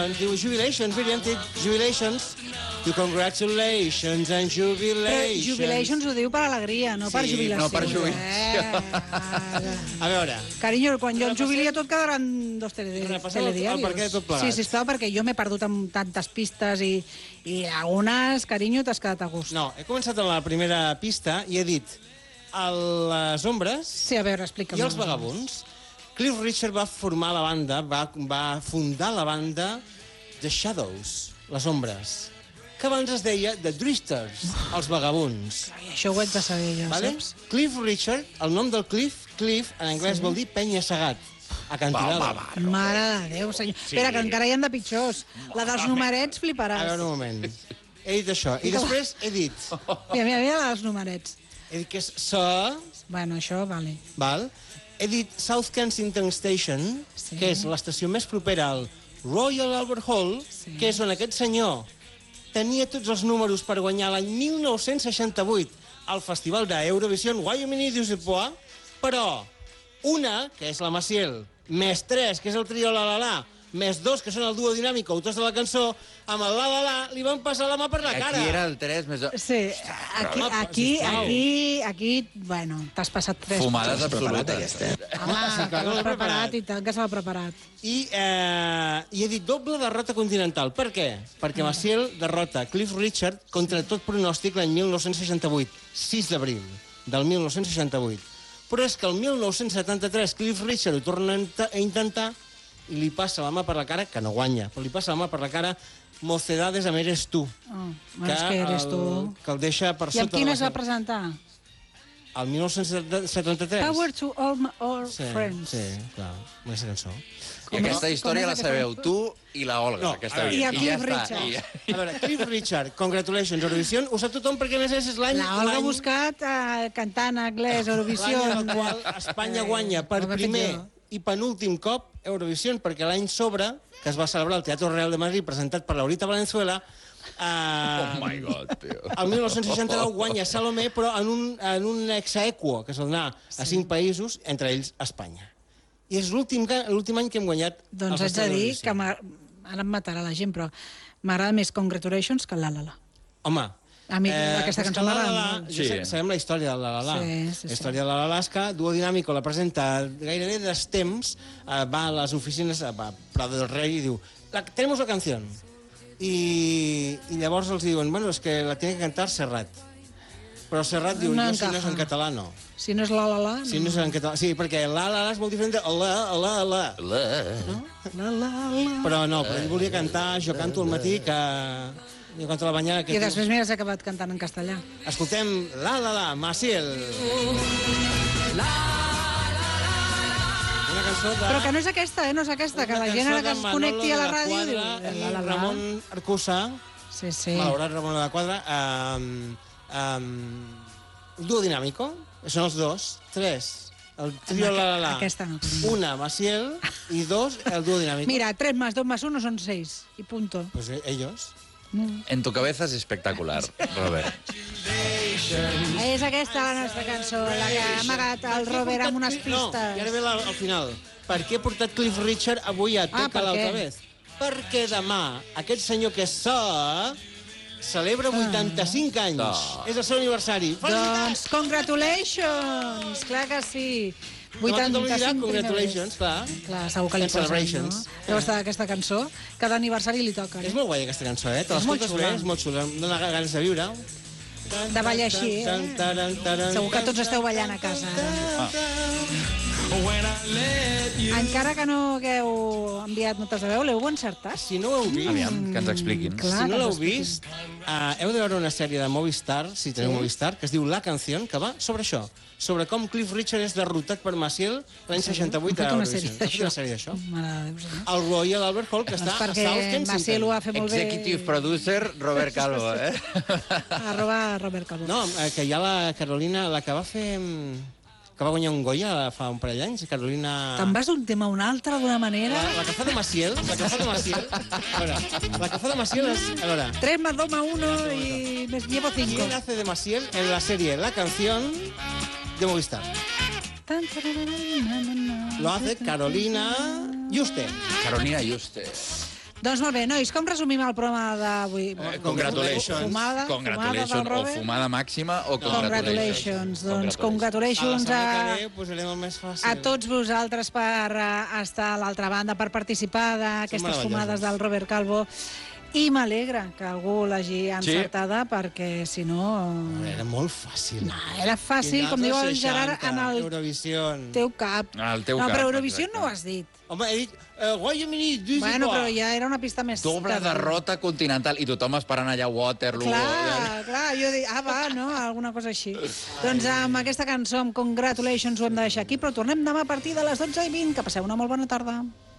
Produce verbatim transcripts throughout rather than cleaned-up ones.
Diu jubilations, very antic, jubilations. Diu congratulations and Però jubilations. jubilations ho diu per alegria, no per Sí, jubilació. no per jubilació. Eh, A veure, carinyo, quan jo em jubili a tot quedaran dos teledi- Repassem el- el telediaris. perquè de tot plegat. Sí, sisplau, perquè jo m'he perdut amb tantes pistes i, i algunes, carinyo, t'has quedat a gust. no, he començat amb la primera pista i he dit a les ombres Sí, a veure, explica'm. i els vagabunds. Cliff Richard va formar la banda, va, va fundar la banda The Shadows, les ombres, que abans es deia The Drifters, els vagabunds. Ai, això ho haig de saber jo, Vale? saps? Cliff Richard, el nom del Cliff, Cliff en anglès Sí. vol dir penya-segat, acantilado. Va, va, va. Mare de Déu, senyor. Sí. Espera, que encara hi ha de pitjors. La dels numerets A fliparàs. veure, un moment. He dit això. I després he dit, Mira, mira, mira la dels numerets. he dit que és Sa, Bueno, això, vale. val? He dit South Kensington Station, Sí. que és l'estació més propera al Royal Albert Hall, Sí. que és on aquest senyor tenia tots els números per guanyar l'any mil nou-cents seixanta-vuit al Festival d'Eurovision Wyoming i Dusepois, però una, que és la Maciel, més tres, que és el trio La La La, més dos, que són el duo dinàmic, autors de la cançó, amb el La La La li van passar la mà per la cara. Aquí era el tres més... Sí, aquí, home, aquí, sisplau. aquí, aquí, bueno, t'has passat tres. Fumades absolutes. Home, Sí, que clar que l'ha l'he preparat preparat. i tant, que se l'ha preparat. I, eh, I he dit doble derrota continental. Per què? Perquè Maciel derrota Cliff Richard contra tot pronòstic l'any mil nou-cents seixanta-vuit, sis d'abril del mil nou-cents seixanta-vuit. Però és que el mil nou-cents setanta-tres Cliff Richard ho torna a int- a intentar i li passa la mà per la cara, que no guanya, però li passa la mà per la cara Mocedades amb Eres Tu, Oh, bueno, és que eres el, tu. que el deixa per I sota amb quin de es la va presentar? El mil nou-cents setanta-tres. Power to all my all Sí, friends. sí, clar, aquesta cançó. I aquesta Com història és la aquesta sabeu cançó? tu i la Olga, No, aquesta a veure, vida. I a Cliff ja Richard. I ja... A veure, Cliff Richard, congratulations, Eurovision, ho sap tothom perquè a més és l'any... La Olga l'any- Buscat eh, cantant anglès, Eurovisió. L'any en el qual Espanya guanya per com he fet primer jo. i penúltim cop Eurovision, perquè l'any sobre, que es va celebrar al Teatre Real de Madrid, presentat per Laurita Valenzuela, eh, Oh my God, tio. el mil nou-cents seixanta-nou guanya Salomé, però en un, en un exaequo, que s'ha donat a cinc països, entre ells Espanya. I és l'últim ca- l'últim any que hem guanyat Doncs el haig de Festival dir d'Eurovisió. que m'ha- ara em matarà la gent, però m'agrada més Congratulations que La La La. Home, A mi aquesta però és cançó que La La m'agrada La, molt. ja Sí. sa- sabem la història de La La La. Sí, sí, sí. La història de La La La és que Duo Dinàmico la presenta gairebé d'estemps, eh, va a les oficines, eh, va a Prado del Rey i diu la, tenemos la canción. I, I llavors els diuen, bueno, és que la tiene que cantar Serrat. Però Serrat diu, No jo si no és encaja. en català, no. Si no és La La La, no. Si no és en català, sí, perquè La La La és molt diferent de la, la, la. La... La La La. Però no, però ell volia cantar Jo canto al matí, que jo canto a la banyada. Que I tu- després mira, s'ha acabat cantant en castellà. Escoltem La La La, Maciel. Una cançó de... Però que no és aquesta, eh? No és aquesta, que la gent ara que es connecti a la ràdio diu... I La La La. Ramon Arcusa, Sí, sí. malaurat Ramon de la Quadra, um, um, duo dinàmico, són els dos, tres, el trio Home, La La La, aquesta no. una, Maciel, i dos, el duo dinàmico. Mira, tres más dos más uno son seis. I punto. Pues eh, ellos. En tu cabeza es espectacular, Robert. És aquesta la nostra cançó, la que ha amagat el Robert amb unes No, pistes. i ara ve la, al final. Per què he portat Cliff Richard avui a Ah, Toca per l'altra què? vez? Perquè demà aquest senyor que és Sa celebra vuitanta-cinc anys. Ah. És el seu aniversari. Doncs, congratulations! Clar que sí. Demà tothom li dirà vuitanta-cinc congratulations, clar. primeres. Clar, segur que li And posen, no? celebrations. Deu estar aquesta cançó. Cada aniversari li toca. És Eh? molt guai aquesta cançó, eh? Te És molt l'escoltes xula. bé, és molt xula. Em dóna ganes de viure. De ballar així, eh? Segur que tots esteu ballant a casa. Encara que no hagueu enviat notes de veu, l'heu encertat? Si no ho heu vist, Aviam, que ens expliquin. Clar. si no que l'heu ens expliquin. vist, uh, heu de veure una sèrie de Movistar, si teniu Sí. Movistar, que es diu La Canción, que va sobre això, sobre com Cliff Richard és derrotat per Maciel l'any seixanta-vuit Han a fet una Eurovision. sèrie Ha fet una d'això. sèrie d'això. Mare de Déu, senyor. El Royal Albert Hall, que està Doncs a South perquè Maciel ho Kensington. ha fet molt bé. Executive producer, Robert Calvo, eh? Arroba Robert Calvo. No, eh, que hi ha la Carolina, la que va fer... mm, que va guanyar un Goya fa un parell d'anys, Carolina... Te'n vas d'un tema a un altre d'una manera... La, la que fa de Maciel, la que fa de Maciel... A veure, la que fa de Maciel és... A veure, tres más dos más uno y me llevo cinco. ¿quién hace de Maciel en la serie La Canción de Movistar? Tan, tararara, na, na, na. Lo hace Carolina Juste. Carolina Juste. Doncs molt bé, nois, com resumim el programa d'avui? Eh, congratulations. Fumada, Congratulations. fumada pel O Robert? fumada màxima o Congratulations. congratulations. Doncs A congratulations la a, setmana que ve posarem el més fàcil. a tots vosaltres per uh, estar a l'altra banda, per participar d'aquestes meravelloses. fumades del Robert Calvo. I m'alegra que algú l'hagi encertada, sí. perquè si no... Era molt fàcil. No, era fàcil, com diu el Gerard, en el Eurovision. teu cap. El teu no, cap, però Eurovisió exacte. no ho has dit. Home, he dit... Uh, Guanyamini, dues Bueno, però ja era una pista més... Doble derrota continental i tothom esperant allà a Waterloo. Clar, clar, jo dic, ah, va, no? Alguna cosa així. Doncs amb aquesta cançó, amb Congratulations, ho hem de deixar aquí, però tornem demà a partir de les dotze i vint. Que passeu una molt bona tarda.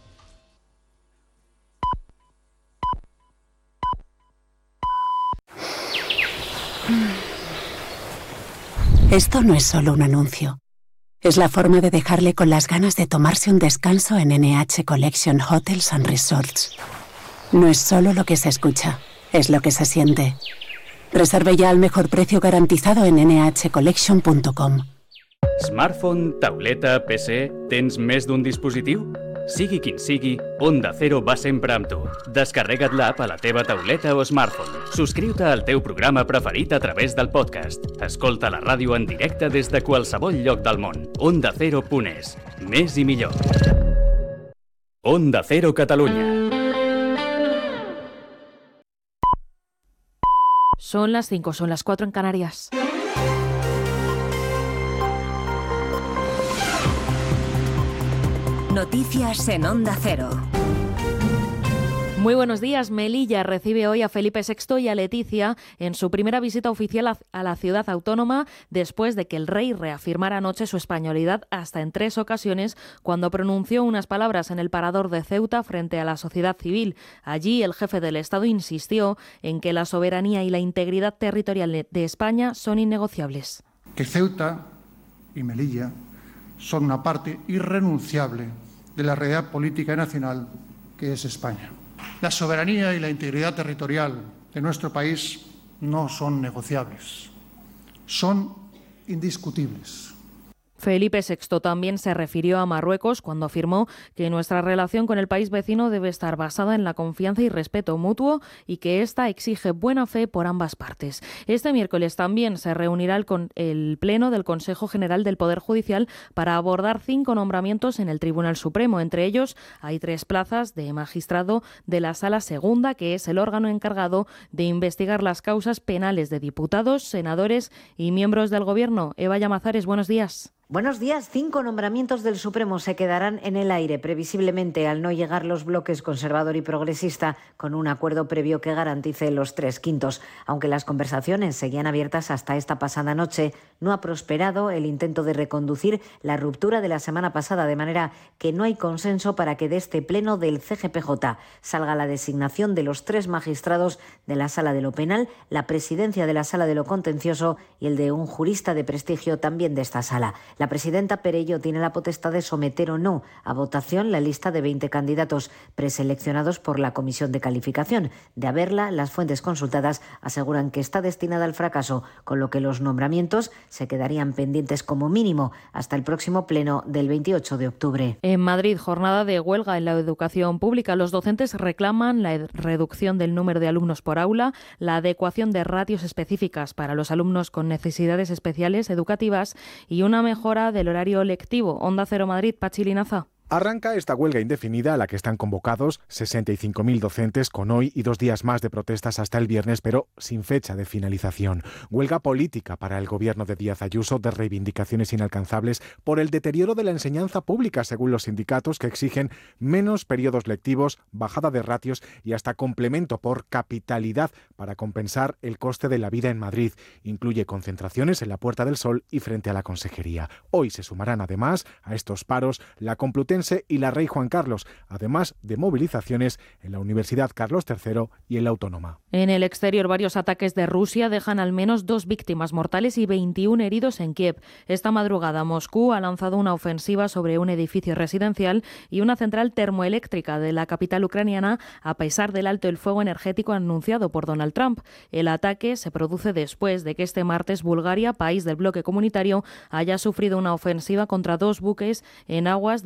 Esto no es solo un anuncio. Es la forma de dejarle con las ganas de tomarse un descanso en N H Collection Hotels and Resorts. No es solo lo que se escucha, es lo que se siente. Reserve ya al mejor precio garantizado en ene hache collection punto com. Smartphone, tauleta, P C... Tens més d'un dispositiu? Sigui quin sigui, Onda Cero va sempre amb tu. Descarrega't l'app a la teva tauleta o smartphone. Subscriu-te al teu programa preferit a través del podcast. Escolta la ràdio en directe des de qualsevol lloc del món. Onda Cero punt es. Més i millor. Onda Cero Catalunya. Son las cinco, son las cuatro en Canarias. Noticias en Onda Cero. Muy buenos días. Melilla recibe hoy a Felipe sexto y a Leticia en su primera visita oficial a la ciudad autónoma después de que el rey reafirmara anoche su españolidad hasta en tres ocasiones cuando pronunció unas palabras en el parador de Ceuta frente a la sociedad civil. Allí el jefe del Estado insistió en que la soberanía y la integridad territorial de España son innegociables. Que Ceuta y Melilla son una parte irrenunciable de la realidad política y nacional que es España. La soberanía y la integridad territorial de nuestro país no son negociables, son indiscutibles. Felipe sexto también se refirió a Marruecos cuando afirmó que nuestra relación con el país vecino debe estar basada en la confianza y respeto mutuo y que esta exige buena fe por ambas partes. Este miércoles también se reunirá el, con el Pleno del Consejo General del Poder Judicial para abordar cinco nombramientos en el Tribunal Supremo. Entre ellos hay tres plazas de magistrado de la Sala Segunda, que es el órgano encargado de investigar las causas penales de diputados, senadores y miembros del Gobierno. Eva Llamazares, buenos días. Buenos días. Cinco nombramientos del Supremo se quedarán en el aire, previsiblemente al no llegar los bloques conservador y progresista con un acuerdo previo que garantice los tres quintos. Aunque las conversaciones seguían abiertas hasta esta pasada noche, no ha prosperado el intento de reconducir la ruptura de la semana pasada, de manera que no hay consenso para que de este pleno del C G P J salga la designación de los tres magistrados de la Sala de lo Penal, la presidencia de la Sala de lo Contencioso y el de un jurista de prestigio también de esta sala. La presidenta Perello tiene la potestad de someter o no a votación la lista de veinte candidatos preseleccionados por la Comisión de Calificación. De haberla, las fuentes consultadas aseguran que está destinada al fracaso, con lo que los nombramientos se quedarían pendientes como mínimo hasta el próximo pleno del veintiocho de octubre. En Madrid, jornada de huelga en la educación pública. Los docentes reclaman la reducción del número de alumnos por aula, la adecuación de ratios específicas para los alumnos con necesidades especiales educativas y una mejora del horario lectivo. Onda Cero Madrid, Pachi Linaza. Arranca esta huelga indefinida a la que están convocados sesenta y cinco mil docentes con hoy y dos días más de protestas hasta el viernes, pero sin fecha de finalización. Huelga política para el gobierno de Díaz Ayuso de reivindicaciones inalcanzables por el deterioro de la enseñanza pública, según los sindicatos, que exigen menos periodos lectivos, bajada de ratios y hasta complemento por capitalidad para compensar el coste de la vida en Madrid. Incluye concentraciones en la Puerta del Sol y frente a la Consejería. Hoy se sumarán además a estos paros la Complutense y la Rey Juan Carlos, además de movilizaciones en la Universidad Carlos tercero y en la Autónoma. En el exterior, varios ataques de Rusia dejan al menos dos víctimas mortales y veintiún heridos en Kiev. Esta madrugada, Moscú ha lanzado una ofensiva sobre un edificio residencial y una central termoeléctrica de la capital ucraniana, a pesar del alto el fuego energético anunciado por Donald Trump. El ataque se produce después de que este martes Bulgaria, país del bloque comunitario, haya sufrido una ofensiva contra dos buques en aguas del Mar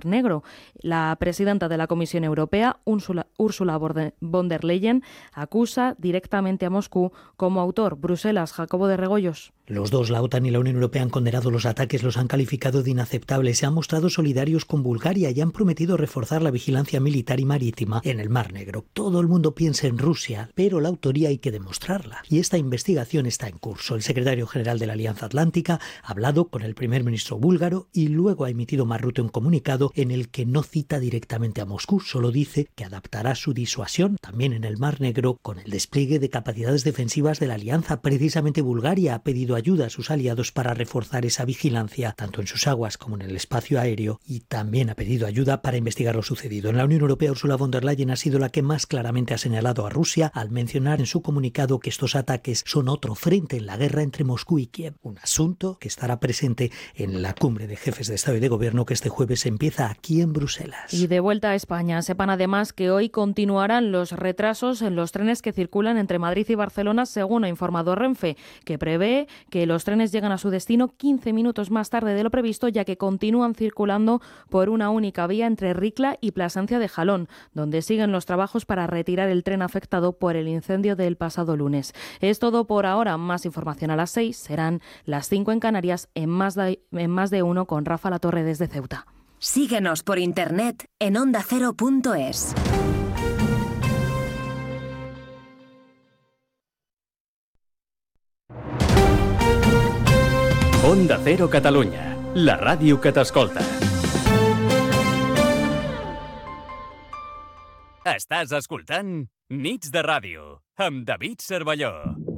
Negro. La presidenta de la Comisión Europea, Ursula, Ursula von der Leyen, acusa directamente a Moscú como autor. Bruselas, Jacobo de Regoyos. Los dos, la OTAN y la Unión Europea, han condenado los ataques, los han calificado de inaceptables, se han mostrado solidarios con Bulgaria y han prometido reforzar la vigilancia militar y marítima en el Mar Negro. Todo el mundo piensa en Rusia, pero la autoría hay que demostrarla. Y esta investigación está en curso. El secretario general de la Alianza Atlántica ha hablado con el primer ministro búlgaro y luego ha emitido Marrutte un comunicado en el que no cita directamente a Moscú, solo dice que adaptará su disuasión también en el Mar Negro con el despliegue de capacidades defensivas de la Alianza. Precisamente Bulgaria ha pedido ayuda a sus aliados para reforzar esa vigilancia, tanto en sus aguas como en el espacio aéreo, y también ha pedido ayuda para investigar lo sucedido. En la Unión Europea, Ursula von der Leyen ha sido la que más claramente ha señalado a Rusia al mencionar en su comunicado que estos ataques son otro frente en la guerra entre Moscú y Kiev, un asunto que estará presente en la cumbre de jefes de Estado y de Gobierno que este jueves empieza aquí en Bruselas. Y de vuelta a España, sepan además que hoy continuarán los retrasos en los trenes que circulan entre Madrid y Barcelona, según ha informado Renfe, que prevé que los trenes llegan a su destino quince minutos más tarde de lo previsto, ya que continúan circulando por una única vía entre Ricla y Plasencia de Jalón, donde siguen los trabajos para retirar el tren afectado por el incendio del pasado lunes. Es todo por ahora. Más información a las seis, serán las cinco en Canarias, en más de, en más de uno con Rafa Latorre desde Ceuta. Síguenos por internet en onda cero punto es. Onda Cero Catalunya, la ràdio que t'escolta. Estàs escoltant Nits de Ràdio, amb David Cervelló.